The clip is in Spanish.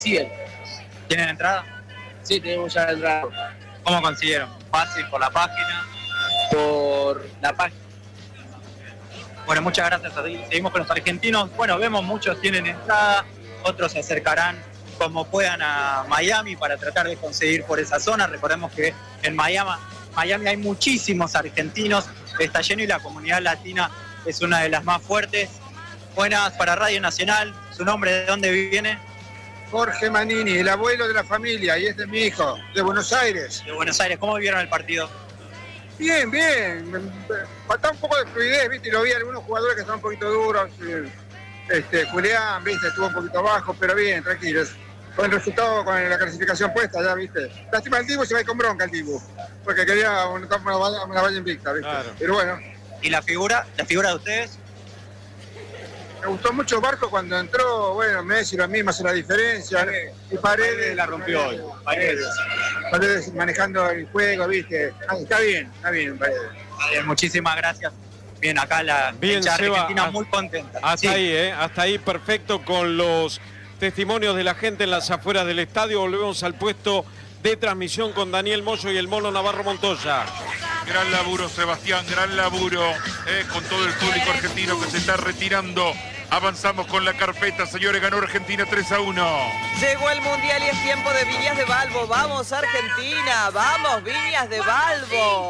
siguen. ¿Tienen entrada? Sí, tenemos ya la entrada ¿Cómo consiguieron? ¿Fácil? ¿Por la página? por la página. Bueno, muchas gracias a ti. Seguimos con los argentinos. Bueno, vemos muchos tienen entrada, otros se acercarán como puedan a Miami para tratar de conseguir por esa zona. Recordemos que en Miami hay muchísimos argentinos, está lleno y la comunidad latina es una de las más fuertes. Buenas para Radio Nacional. ¿Su nombre de dónde viene? Jorge Manini, el abuelo de la familia, y este es mi hijo, de Buenos Aires. De Buenos Aires. ¿Cómo vieron el partido? Bien, bien. Falta un poco de fluidez, ¿viste? Y lo vi algunos jugadores que están un poquito duros. Julián, ¿viste? Estuvo un poquito bajo, pero bien, tranquilos. Con el resultado, con la clasificación puesta, ya, ¿viste? Lástima el Dibu, se va a ir con bronca el Dibu. Porque quería una valla invicta, ¿viste? Claro. Pero bueno. ¿Y la figura de ustedes? Me gustó mucho Barco cuando entró, bueno, Messi lo mismo, hace la diferencia. Y Paredes la rompió hoy. Paredes manejando el juego, ¿viste? Está bien, Paredes. Muchísimas gracias. Bien, acá la hinchada argentina muy contenta. Hasta ahí perfecto con los testimonios de la gente en las afueras del estadio. Volvemos al puesto de transmisión con Daniel Moyo y el Mono Navarro Montoya. Gran laburo, Sebastián, gran laburo, con todo el público argentino que se está retirando. Avanzamos con la carpeta, señores, ganó Argentina 3-1. Llegó el Mundial y es tiempo de Viñas de Balbo. ¡Vamos, Argentina! ¡Vamos, Viñas de Balbo!